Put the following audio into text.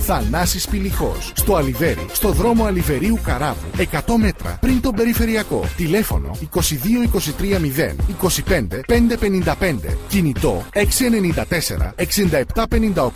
Θανάσης Πηλιχός. Στο Αλιβέρι, στο δρόμο Αλιβερίου Καράβου, 100 μέτρα πριν τον περιφερειακό. Τηλέφωνο 22 23 0 25 555. Κινητό 694 67 58